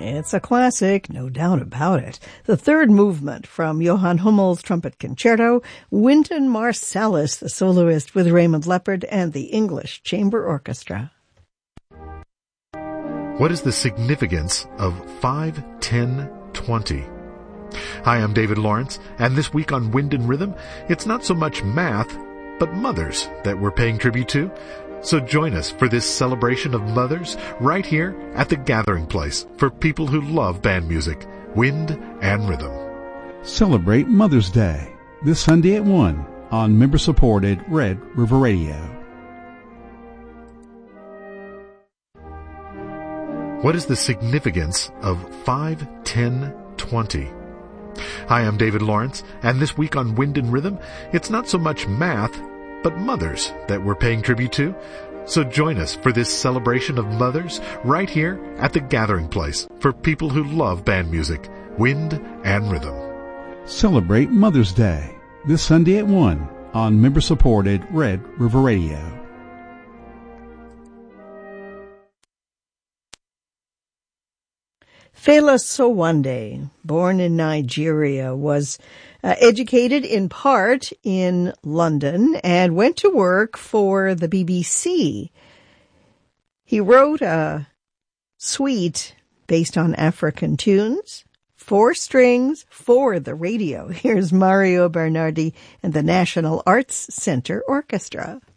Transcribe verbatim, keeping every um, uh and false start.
It's a classic, no doubt about it. The third movement from Johann Hummel's Trumpet Concerto, Wynton Marsalis, the soloist with Raymond Leppard and the English Chamber Orchestra. What is the significance of five ten twenty? Hi, I'm David Lawrence, and this week on Wind and Rhythm, it's not so much math, but mothers that we're paying tribute to. So join us for this celebration of mothers right here at the Gathering Place for people who love band music, wind and rhythm. Celebrate Mother's Day this Sunday at one on member-supported Red River Radio. What is the significance of five ten twenty? Hi, I'm David Lawrence, and this week on Wind and Rhythm, it's not so much math, but mothers that we're paying tribute to. So join us for this celebration of mothers right here at the Gathering Place for people who love band music, wind and rhythm. Celebrate Mother's Day this Sunday at one on member-supported Red River Radio. Fela Sowande, born in Nigeria, was uh, educated in part in London and went to work for the B B C. He wrote a suite based on African tunes, four strings for the radio. Here's Mario Bernardi and the National Arts Center Orchestra.